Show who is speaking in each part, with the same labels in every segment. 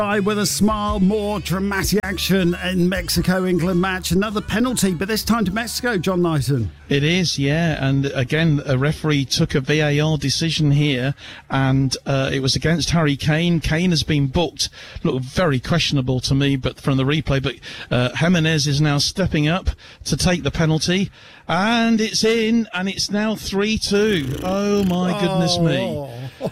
Speaker 1: With a smile, more dramatic action in Mexico-England match. Another penalty, but this time to Mexico, John Knighton.
Speaker 2: It is, yeah. And again, a referee took a VAR decision here, and it was against Harry Kane. Kane has been booked. Looked very questionable to me, but from the replay. But Jimenez is now stepping up to take the penalty, and it's in, and it's now 3-2. Oh my goodness me!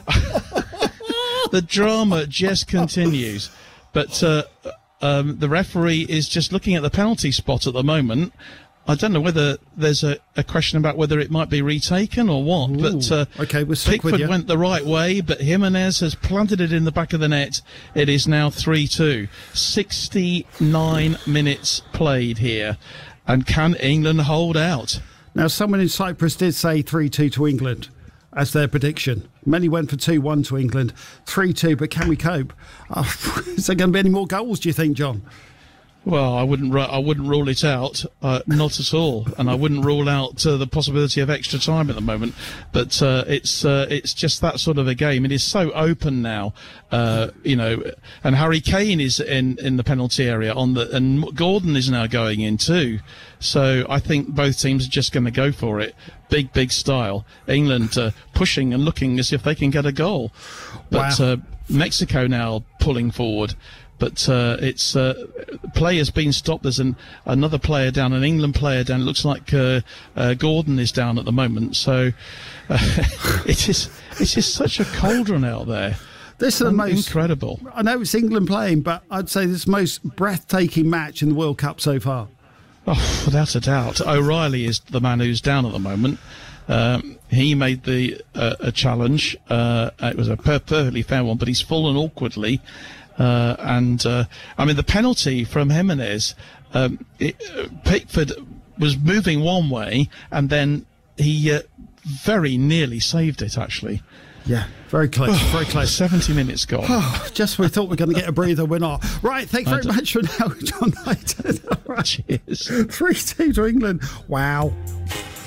Speaker 2: The drama just continues, but the referee is just looking at the penalty spot at the moment. I don't know whether there's a question about whether it might be retaken or what.
Speaker 1: Ooh,
Speaker 2: but
Speaker 1: okay, we'll stick with
Speaker 2: Pickford
Speaker 1: you.
Speaker 2: went the right way, but Jimenez has planted it in the back of the net. It is now 3-2. 69 minutes played here, and can England hold out?
Speaker 1: Now, someone in Cyprus did say 3-2 to England as their prediction. Many went for 2-1 to England, 3-2, but can we cope? Is there going to be any more goals, do you think, John?
Speaker 2: Well, I wouldn't rule it out, not at all, and I wouldn't rule out the possibility of extra time at the moment. But it's just that sort of a game. It is so open now, and Harry Kane is in the penalty area and Gordon is now going in too. So I think both teams are just going to go for it, big style. England pushing and looking as if they can get a goal, but
Speaker 1: wow.
Speaker 2: Mexico now pulling forward. But it's play has been stopped. There's another player down, an England player down. It looks like Gordon is down at the moment. So it's just such a cauldron out there.
Speaker 1: This is the most
Speaker 2: incredible.
Speaker 1: I know it's England playing, but I'd say this is the most breathtaking match in the World Cup so far.
Speaker 2: Oh, without a doubt. O'Reilly is the man who's down at the moment. He made a challenge. It was a perfectly fair one, but he's fallen awkwardly. I mean, the penalty from Jimenez, Pickford was moving one way, and then he very nearly saved it, actually.
Speaker 1: Yeah, very close, very close.
Speaker 2: 70 minutes gone.
Speaker 1: Just when we thought we were going to get a breather, we're not. Right, thanks very much for now, John Knighton. Right.
Speaker 2: Cheers.
Speaker 1: 3-2 to England. Wow.